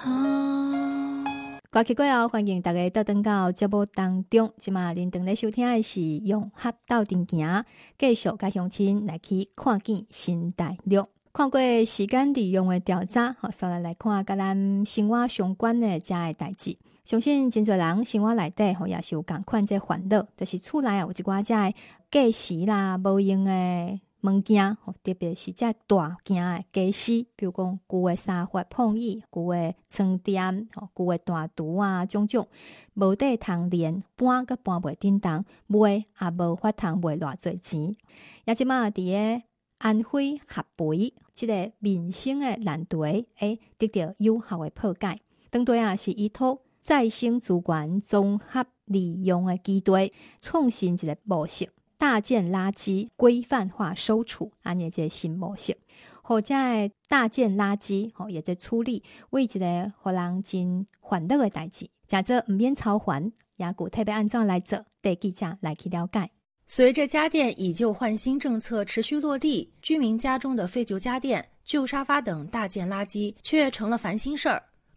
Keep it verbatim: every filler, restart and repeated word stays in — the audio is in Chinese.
歌曲过后，欢迎大家倒转到节目当中。即马恁当咧收听的是用合斗阵行，继续甲乡亲来去看见新大陆。看过时间利用的调查，好，所以来看甲咱生活相关的遮的代志。相信真侪人生活内底吼也是有共款这烦恼，就是厝内有一寡遮的计时啦、无用的物件，特别是遮大件的计时，比如讲旧的沙发、碰椅、旧的床垫、旧的大厨啊，种种无地通连搬，佮搬袂叮当，卖也无法通卖偌侪钱。也即马伫个安徽合肥，即、這个民生的难题，诶，得到有效的破解。当对啊，是依托再生资源综合利用的基地，创新一个模式。大件垃圾规范化收储，安尼一个新模式，或者大件垃圾，吼也在处理，为一个互人真烦恼的代志，假设唔免操烦，也具体要安怎来做，带记者来去了解。 随着家电以旧换新政策持续落地，居民家中的废旧家电、旧沙发等大件垃圾却成了烦心事儿。